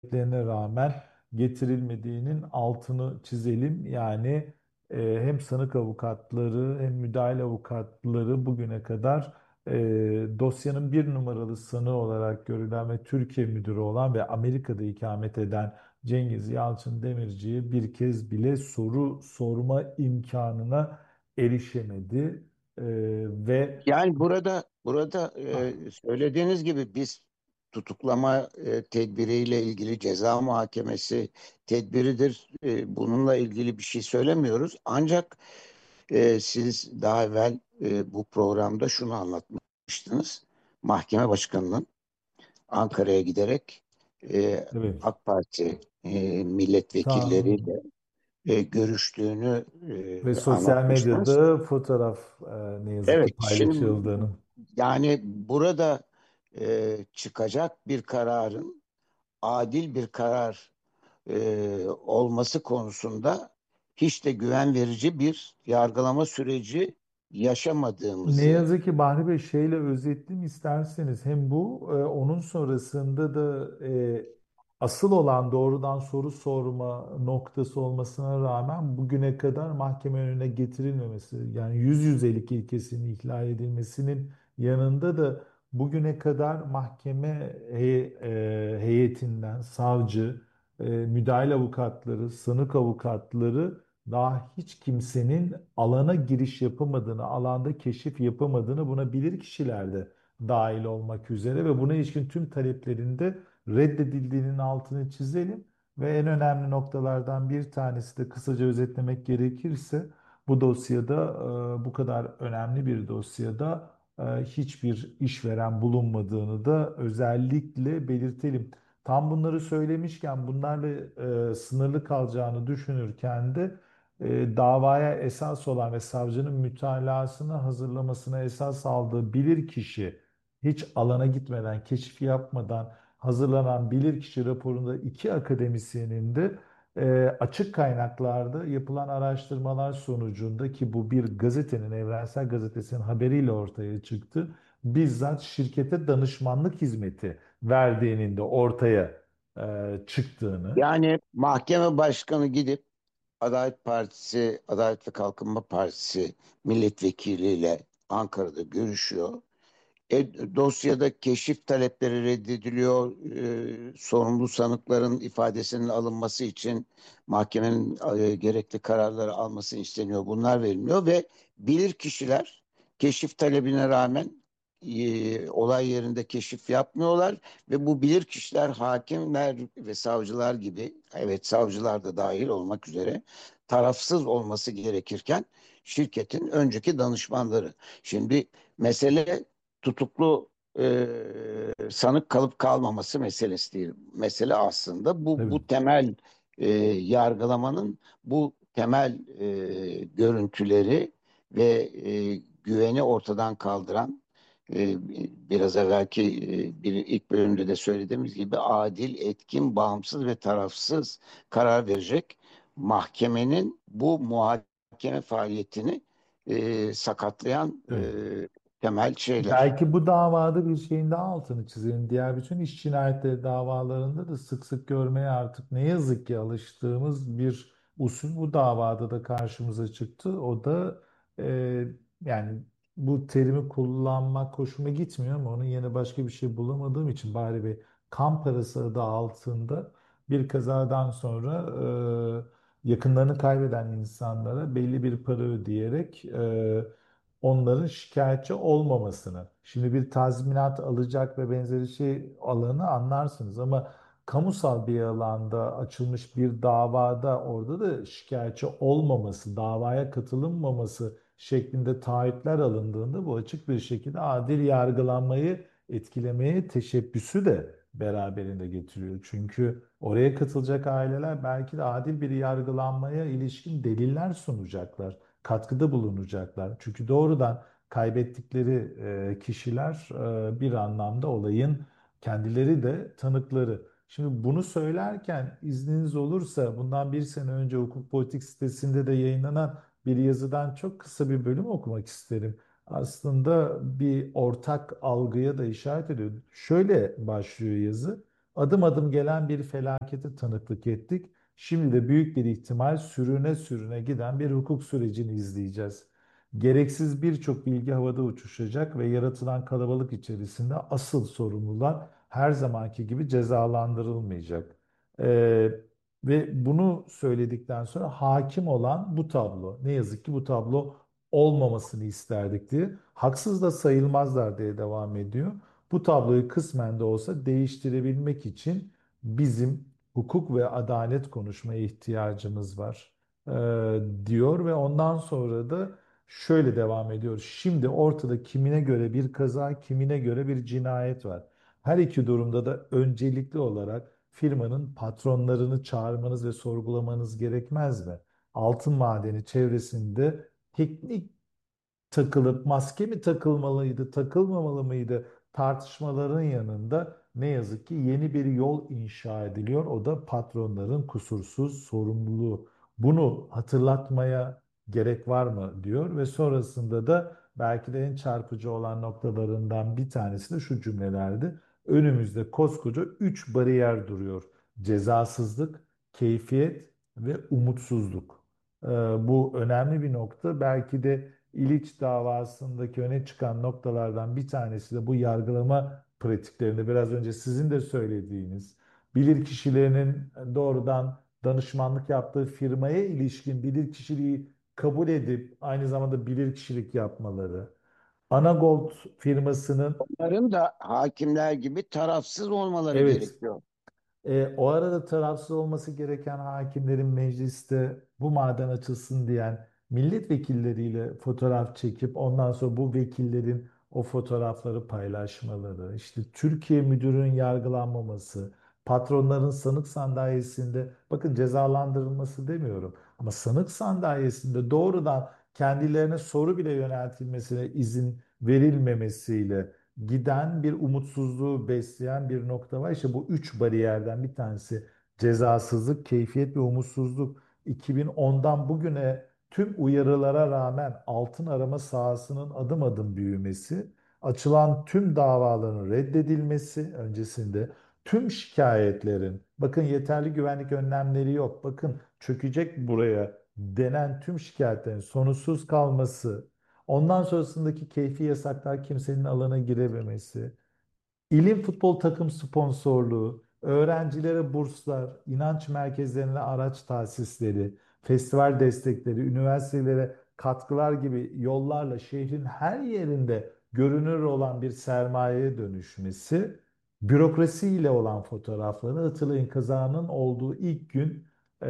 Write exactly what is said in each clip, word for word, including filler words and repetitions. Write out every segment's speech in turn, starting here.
sebeplerine rağmen getirilmediğinin altını çizelim. Yani e, hem sanık avukatları hem müdahale avukatları bugüne kadar e, dosyanın bir numaralı sanığı olarak görülen ve Türkiye müdürü olan ve Amerika'da ikamet eden Cengiz Yalçın Demirci'ye bir kez bile soru sorma imkanına erişemedi. E, ve Yani burada burada ah, e, söylediğiniz gibi biz tutuklama e, tedbiriyle ilgili ceza muhakemesi tedbiridir. E, bununla ilgili bir şey söylemiyoruz. Ancak e, siz daha evvel e, bu programda şunu anlatmıştınız. Mahkeme başkanının Ankara'ya giderek e, evet. AK Parti e, Tam milletvekilleriyle e, görüştüğünü ve e, sosyal anlatmıştınız. medyada fotoğraf e, ne yazık ki Evet, şimdi paylaşıldığını. yani burada e, çıkacak bir kararın adil bir karar e, olması konusunda hiç de güven verici bir yargılama süreci Ne yaşamadığımızı. yazık ki Bahri Bey şeyle özetleyeyim isterseniz hem bu e, onun sonrasında da e, asıl olan doğrudan soru sorma noktası olmasına rağmen bugüne kadar mahkeme önüne getirilmemesi yani yüz yüzelik ilkesinin ihlal edilmesinin yanında da bugüne kadar mahkeme hey- e, heyetinden savcı, e, müdahale avukatları, sanık avukatları daha hiç kimsenin alana giriş yapamadığını, alanda keşif yapamadığını, buna bilirkişiler de dahil olmak üzere ve buna ilişkin tüm taleplerinde reddedildiğinin altını çizelim. Ve en önemli noktalardan bir tanesi de kısaca özetlemek gerekirse bu dosyada e, bu kadar önemli bir dosyada e, hiçbir işveren bulunmadığını da özellikle belirtelim. Tam bunları söylemişken bunlarla e, sınırlı kalacağını düşünürken de e, davaya esas olan ve savcının mütalasını hazırlamasına esas aldığı bilirkişi hiç alana gitmeden, keşif yapmadan hazırlanan bilirkişi raporunda iki akademisyenin de e, açık kaynaklarda yapılan araştırmalar sonucunda ki bu bir gazetenin, Evrensel Gazetesi'nin haberiyle ortaya çıktı. Bizzat şirkete danışmanlık hizmeti verdiğinin de ortaya e, çıktığını. Yani mahkeme başkanı gidip Adalet Partisi, Adalet ve Kalkınma Partisi milletvekiliyle Ankara'da görüşüyor. E, dosyada keşif talepleri reddediliyor. E, sorumlu sanıkların ifadesinin alınması için mahkemenin e, gerekli kararları alması isteniyor. Bunlar verilmiyor ve bilir kişiler keşif talebine rağmen e, olay yerinde keşif yapmıyorlar ve bu bilir kişiler hakimler ve savcılar gibi, evet savcılar da dahil olmak üzere tarafsız olması gerekirken şirketin önceki danışmanları. Şimdi mesele tutuklu e, sanık kalıp kalmaması meselesi değil. Mesele aslında bu Tabii. bu temel e, yargılamanın bu temel e, görüntüleri ve e, güveni ortadan kaldıran e, biraz evvelki e, bir ilk bölümde de söylediğimiz gibi adil, etkin, bağımsız ve tarafsız karar verecek mahkemenin bu muhakeme faaliyetini e, sakatlayan e, Evet. temel şeyler. Belki bu davada bir şeyin daha altını çizelim. Diğer bütün iş cinayetleri davalarında da sık sık görmeye artık ne yazık ki alıştığımız bir usul bu davada da karşımıza çıktı. O da e, yani bu terimi kullanmak hoşuma gitmiyor ama onun yerine başka bir şey bulamadığım için bari bir kan parası adı altında bir kazadan sonra e, yakınlarını kaybeden insanlara belli bir para ödeyerek e, onların şikayetçi olmamasını. Şimdi bir tazminat alacak ve benzeri şey alanı anlarsınız ama kamusal bir alanda açılmış bir davada orada da şikayetçi olmaması, davaya katılınmaması şeklinde taahhütler alındığında bu açık bir şekilde adil yargılanmayı etkilemeye teşebbüsü de beraberinde getiriyor. Çünkü oraya katılacak aileler belki de adil bir yargılanmaya ilişkin deliller sunacaklar, katkıda bulunacaklar. Çünkü doğrudan kaybettikleri e, kişiler e, bir anlamda olayın kendileri de tanıkları. Şimdi bunu söylerken izniniz olursa bundan bir sene önce Hukuk Politik sitesinde de yayınlanan bir yazıdan çok kısa bir bölüm okumak isterim. Aslında bir ortak algıya da işaret ediyor. Şöyle başlıyor yazı. Adım adım gelen bir felakete tanıklık ettik. Şimdi de büyük bir ihtimal sürüne sürüne giden bir hukuk sürecini izleyeceğiz. Gereksiz birçok bilgi havada uçuşacak ve yaratılan kalabalık içerisinde asıl sorumlular her zamanki gibi cezalandırılmayacak. Ee, Ve bunu söyledikten sonra hakim olan bu tablo. Ne yazık ki bu tablo olmamasını isterdik diye. Haksız da sayılmazlar diye devam ediyor. Bu tabloyu kısmen de olsa değiştirebilmek için bizim hukuk ve adalet konuşmaya ihtiyacımız var, e, diyor ve ondan sonra da şöyle devam ediyor. Şimdi ortada kimine göre bir kaza, kimine göre bir cinayet var. Her iki durumda da öncelikli olarak firmanın patronlarını çağırmanız ve sorgulamanız gerekmez mi? Altın madeni çevresinde teknik takılıp maske mi takılmalıydı, takılmamalı mıydı tartışmaların yanında ne yazık ki yeni bir yol inşa ediliyor. O da patronların kusursuz sorumluluğu. Bunu hatırlatmaya gerek var mı diyor ve sonrasında da belki de en çarpıcı olan noktalarından bir tanesi de şu cümlelerdi. Önümüzde koskoca üç bariyer duruyor. Cezasızlık, keyfiyet ve umutsuzluk. Ee, Bu önemli bir nokta. Belki de İliç davasındaki öne çıkan noktalardan bir tanesi de bu yargılama pratiklerinde biraz önce sizin de söylediğiniz bilirkişilerinin doğrudan danışmanlık yaptığı firmaya ilişkin bilirkişiliği kabul edip aynı zamanda bilirkişilik yapmaları. Anagold firmasının Onların da hakimler gibi tarafsız olmaları evet. gerekiyor. E, o arada tarafsız olması gereken hakimlerin mecliste bu maden açılsın diyen milletvekilleriyle fotoğraf çekip ondan sonra bu vekillerin o fotoğrafları paylaşmaları, işte Türkiye müdürünün yargılanmaması, patronların sanık sandalyesinde bakın cezalandırılması demiyorum ama sanık sandalyesinde doğrudan kendilerine soru bile yöneltilmesine izin verilmemesiyle giden bir umutsuzluğu besleyen bir nokta var. İşte bu üç bariyerden bir tanesi cezasızlık, keyfiyet ve umutsuzluk. iki bin ondan bugüne tüm uyarılara rağmen altın arama sahasının adım adım büyümesi, açılan tüm davaların reddedilmesi öncesinde tüm şikayetlerin, bakın yeterli güvenlik önlemleri yok, bakın çökecek buraya denen tüm şikayetlerin sonuçsuz kalması, ondan sonrasındaki keyfi yasaklar kimsenin alana girememesi, İlim futbol takım sponsorluğu, öğrencilere burslar, inanç merkezlerine araç tahsisleri, festival destekleri, üniversitelere katkılar gibi yollarla şehrin her yerinde görünür olan bir sermayeye dönüşmesi, bürokrasiyle olan fotoğrafları hatırlayın kazanın olduğu ilk gün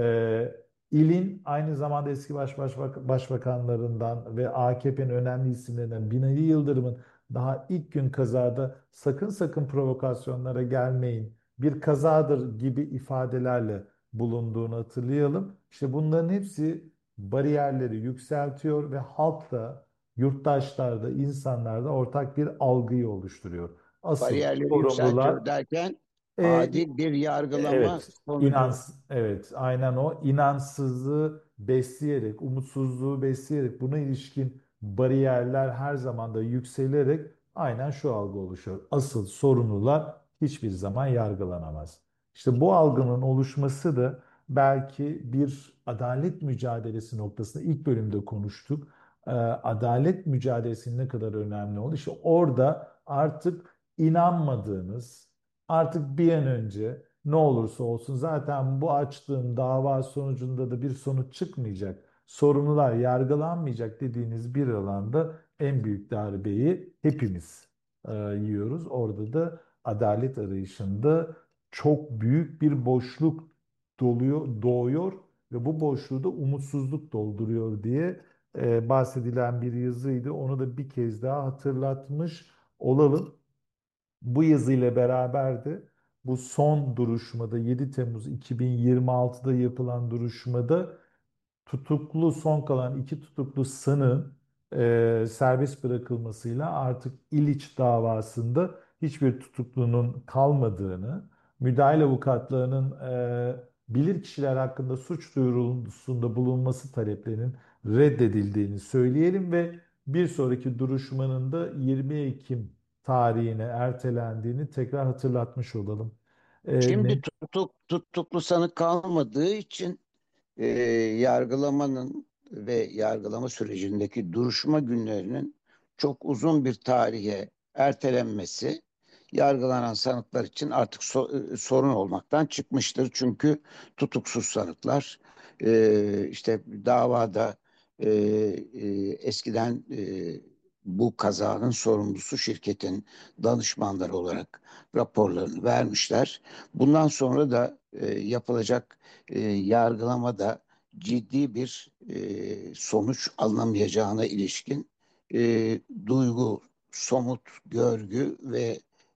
e, ilin aynı zamanda eski baş, başbak- başbakanlarından ve A K P'nin önemli isimlerinden Binali Yıldırım'ın daha ilk gün kazada sakın sakın provokasyonlara gelmeyin, bir kazadır gibi ifadelerle bulunduğunu hatırlayalım. İşte bunların hepsi bariyerleri yükseltiyor ve halk da, yurttaşlar da, insanlar da ortak bir algıyı oluşturuyor. Asıl Bariyerleri sorumlular yükseltiyor derken e, adil bir yargılama evet, sonucu. inans, evet, aynen o inançsızlığı besleyerek, umutsuzluğu besleyerek buna ilişkin bariyerler her zaman da yükselerek aynen şu algı oluşuyor. Asıl sorumlular hiçbir zaman yargılanamaz. İşte bu algının oluşması da belki bir adalet mücadelesi noktasında ilk bölümde konuştuk. Ee, adalet mücadelesinin ne kadar önemli olduğu. İşte orada artık inanmadığınız, artık bir an önce ne olursa olsun zaten bu açtığım dava sonucunda da bir sonuç çıkmayacak. Sorumlular yargılanmayacak dediğiniz bir alanda en büyük darbeyi hepimiz e, yiyoruz. Orada da adalet arayışında çok büyük bir boşluk doluyor, doğuyor ve bu boşluğu da umutsuzluk dolduruyor diye e, bahsedilen bir yazıydı. Onu da bir kez daha hatırlatmış olalım. Bu yazıyla beraber de bu son duruşmada yedi Temmuz iki bin yirmi altıda yapılan duruşmada tutuklu son kalan iki tutuklu sanığın e, serbest bırakılmasıyla artık İliç davasında hiçbir tutuklunun kalmadığını, müdahale avukatlarının e, bilirkişiler hakkında suç duyurusunda bulunması taleplerinin reddedildiğini söyleyelim ve bir sonraki duruşmanın da yirmi Ekim tarihine ertelendiğini tekrar hatırlatmış olalım. E, Şimdi ne, tutuk, tutuklu sanık kalmadığı için e, yargılamanın ve yargılama sürecindeki duruşma günlerinin çok uzun bir tarihe ertelenmesi yargılanan sanıklar için artık so- e, sorun olmaktan çıkmıştır. Çünkü tutuksuz sanıklar e, işte davada e, e, eskiden e, bu kazanın sorumlusu şirketin danışmanları olarak raporlarını vermişler. Bundan sonra da e, yapılacak e, yargılamada ciddi bir e, sonuç alınamayacağına ilişkin e, duygu, somut görgü ve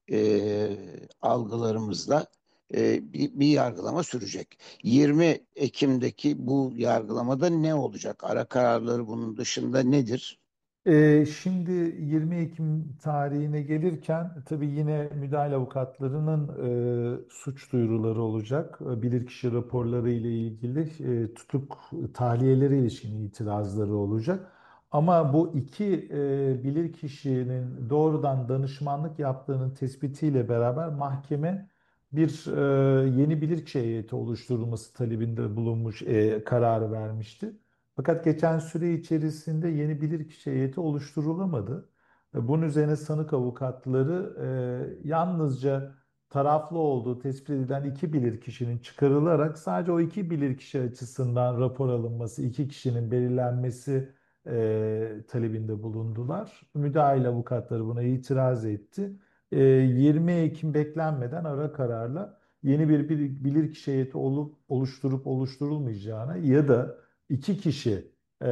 e, algılarımızla e, bir, bir yargılama sürecek. yirmi Ekim'deki bu yargılamada ne olacak? Ara kararları bunun dışında nedir? Ee, şimdi yirmi Ekim tarihine gelirken tabii yine müdahale avukatlarının e, suç duyuruları olacak. E, Bilirkişi raporları ile ilgili e, tutuk tahliyeleri ilişkin itirazları olacak. Ama bu iki e, bilirkişinin doğrudan danışmanlık yaptığının tespitiyle beraber mahkeme bir e, yeni bilirkişi heyeti oluşturulması talebinde bulunmuş, e, kararı vermişti. Fakat geçen süre içerisinde yeni bilirkişi heyeti oluşturulamadı. E, Bunun üzerine sanık avukatları e, yalnızca taraflı olduğu tespit edilen iki bilirkişinin çıkarılarak sadece o iki bilirkişi açısından rapor alınması, iki kişinin belirlenmesi e, talebinde bulundular. Müdahil avukatları buna itiraz etti. E, yirmi Ekim beklenmeden ara kararla yeni bir bilir- bilirkişi heyeti olup oluşturup oluşturulmayacağına ya da iki kişi e,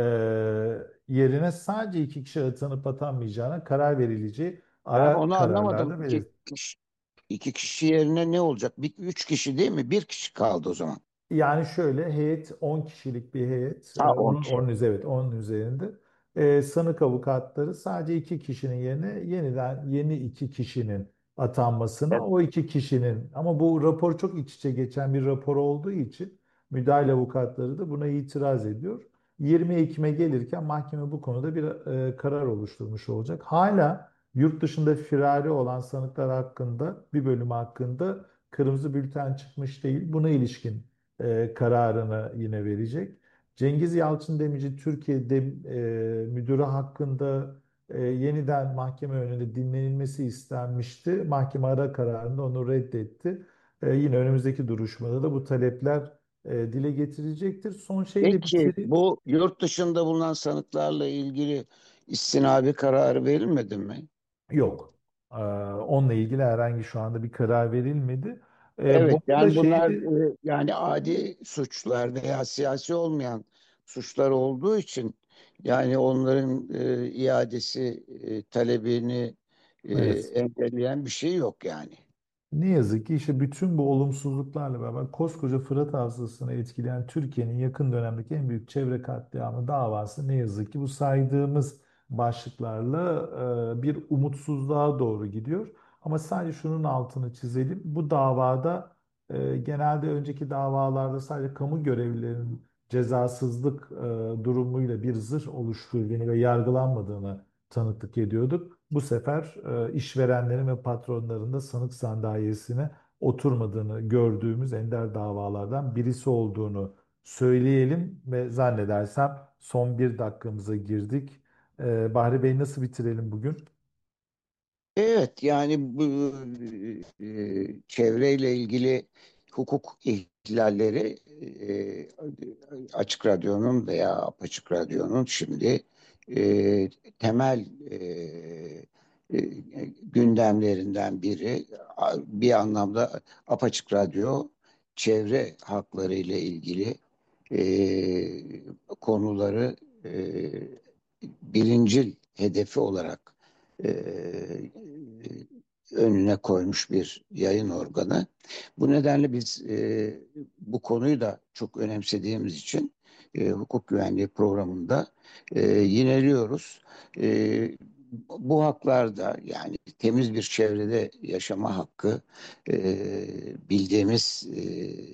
yerine sadece iki kişi atanıp atanmayacağına karar verileceği Ben ara onu anlamadım. kararlarda İki belirtti. kişi, iki kişi yerine ne olacak? Bir, üç kişi değil mi? Bir kişi kaldı o zaman. Yani şöyle heyet on kişilik bir heyet. Ha Ee, on Onun, kişi. onun üzeri- evet onun üzerinde. Ee, sanık avukatları sadece iki kişinin yerine yeniden yeni iki kişinin atanmasına o iki kişinin ama bu rapor çok iç içe geçen bir rapor olduğu için müdahale avukatları da buna itiraz ediyor. yirmi Ekim'e gelirken mahkeme bu konuda bir e, karar oluşturmuş olacak. Hala yurt dışında firari olan sanıklar hakkında bir bölümü hakkında kırmızı bülten çıkmış değil. Buna ilişkin e, kararını yine verecek. Cengiz Yalçın Demirci Türkiye'de e, müdürü hakkında e, yeniden mahkeme önünde dinlenilmesi istenmişti. Mahkeme ara kararında onu reddetti. E, yine önümüzdeki duruşmada da bu talepler e, dile getirilecektir. Son şeyle Peki bitireyim. bu yurt dışında bulunan sanıklarla ilgili istinabi kararı verilmedi mi? Yok. E, onunla ilgili herhangi şu anda bir karar verilmedi. E, Evet, bunu da yani bunlar şeydi. e, yani adi suçlar veya siyasi olmayan suçlar olduğu için yani onların e, iadesi e, talebini e, Evet. engelleyen bir şey yok yani. Ne yazık ki işte bütün bu olumsuzluklarla beraber koskoca Fırat Havzası'nı etkileyen Türkiye'nin yakın dönemdeki en büyük çevre katliamı davası ne yazık ki bu saydığımız başlıklarla e, bir umutsuzluğa doğru gidiyor. Ama sadece şunun altını çizelim. Bu davada e, genelde önceki davalarda sadece kamu görevlilerinin cezasızlık e, durumuyla bir zırh oluşturduğunu ve yargılanmadığını tanıklık ediyorduk. Bu sefer e, işverenlerin ve patronların da sanık sandalyesine oturmadığını gördüğümüz ender davalardan birisi olduğunu söyleyelim ve zannedersem son bir dakikamıza girdik. E, Bahri Bey nasıl bitirelim bugün? Evet, yani bu e, çevreyle ilgili hukuk ihlalleri e, Açık Radyo'nun veya Apaçık Radyo'nun şimdi e, temel e, e, gündemlerinden biri. A- Bir anlamda Apaçık Radyo çevre hakları ile ilgili e, konuları e, birincil hedefi olarak e, önüne koymuş bir yayın organı. Bu nedenle biz e, bu konuyu da çok önemsediğimiz için e, hukuk güvenliği programında e, yineliyoruz. E, Bu haklarda yani temiz bir çevrede yaşama hakkı e, bildiğimiz e,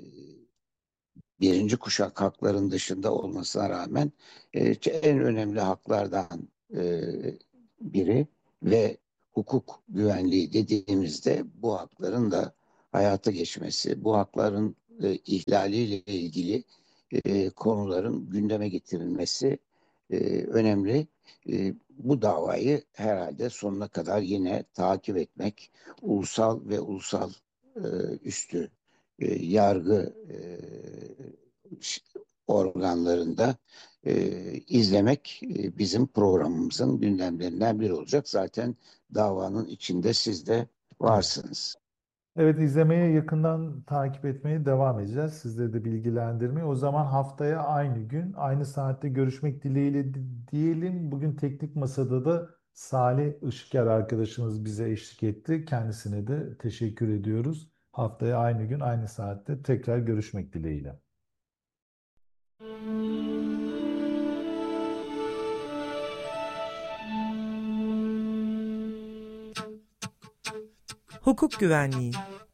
birinci kuşak hakların dışında olmasına rağmen e, en önemli haklardan e, biri ve hukuk güvenliği dediğimizde bu hakların da hayata geçmesi, bu hakların e, ihlaliyle ilgili e, konuların gündeme getirilmesi e, önemli. E, bu davayı herhalde sonuna kadar yine takip etmek, ulusal ve ulusal e, üstü e, yargı e, organlarında e, izlemek e, bizim programımızın gündemlerinden biri olacak. Zaten davanın içinde siz de Evet. varsınız. Evet, izlemeye yakından takip etmeye devam edeceğiz. Sizleri de bilgilendirmeye. O zaman haftaya aynı gün, aynı saatte görüşmek dileğiyle di- diyelim. Bugün teknik masada da Salih Işıker arkadaşımız bize eşlik etti. Kendisine de teşekkür ediyoruz. Haftaya aynı gün, aynı saatte tekrar görüşmek dileğiyle. Hukuk Güvenliği.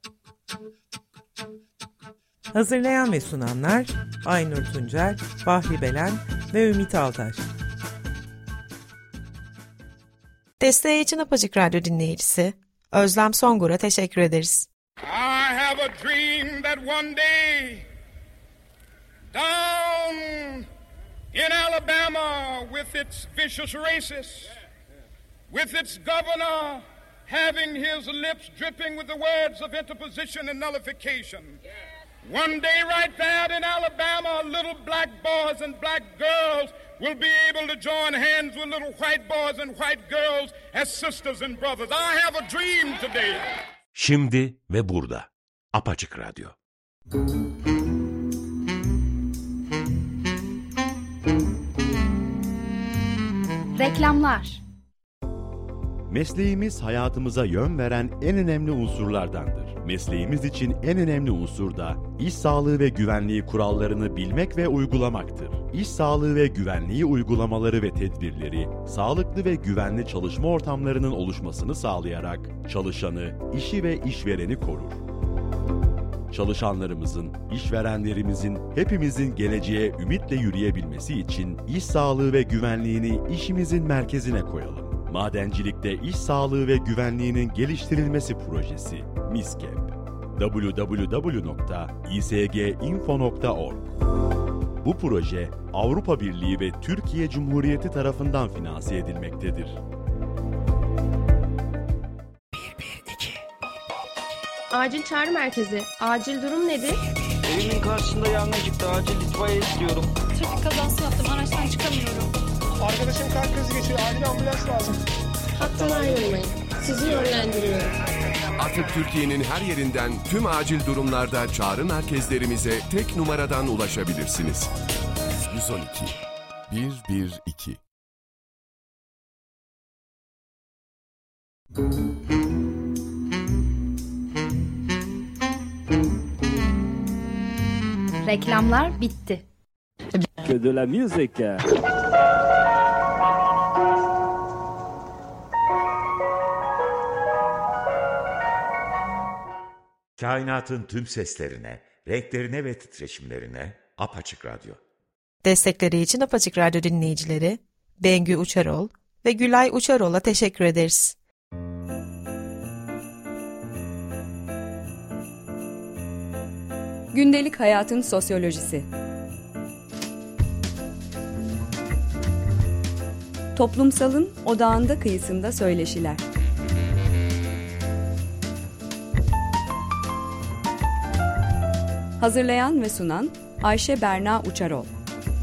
Hazırlayan ve sunanlar Aynur Tuncel, Bahri Belen ve Ümit Altaş. Desteği için Apacık Radyo dinleyicisi Özlem Songur'a teşekkür ederiz. I have a dream that one day down in Alabama with its vicious racists, with its governor having his lips dripping with the words of interposition and nullification. One day right there in Alabama, little black boys and black girls will be able to join hands with little white boys and white girls as sisters and brothers. I have a dream today. Şimdi ve burada. Apaçık Radyo. Reklamlar. Mesleğimiz hayatımıza yön veren en önemli unsurlardandır. Mesleğimiz için en önemli unsur da iş sağlığı ve güvenliği kurallarını bilmek ve uygulamaktır. İş sağlığı ve güvenliği uygulamaları ve tedbirleri, sağlıklı ve güvenli çalışma ortamlarının oluşmasını sağlayarak çalışanı, işi ve işvereni korur. Çalışanlarımızın, işverenlerimizin, hepimizin geleceğe ümitle yürüyebilmesi için iş sağlığı ve güvenliğini işimizin merkezine koyalım. Madencilikte iş sağlığı ve güvenliğinin geliştirilmesi projesi MİSKEP. double-u double-u double-u nokta i s g info nokta org. Bu proje Avrupa Birliği ve Türkiye Cumhuriyeti tarafından finanse edilmektedir. Acil çağrı merkezi. Acil durum nedir? Evimin karşısında yangın çıktı. Acil itfaiye istiyorum. Trafik kazası yaptım. Araçtan çıkamıyorum. Arkadaşım kalp krizi geçiriyor. Acil ambulans lazım. Hattan ayrılmayın. Sizi yönlendiriyorum. Artık Türkiye'nin her yerinden tüm acil durumlarda çağrı merkezlerimize tek numaradan ulaşabilirsiniz. yüz on iki bir bir iki. Reklamlar bitti. Que de la musique. Kainatın tüm seslerine, renklerine ve titreşimlerine Apaçık Radyo. Destekleri için Apacık Radyo dinleyicileri Bengü Uçarol ve Gülay Uçarol'a teşekkür ederiz. Gündelik hayatın sosyolojisi. Toplumsalın odağında kıyısında söyleşiler. Hazırlayan ve sunan Ayşe Berna Uçarol.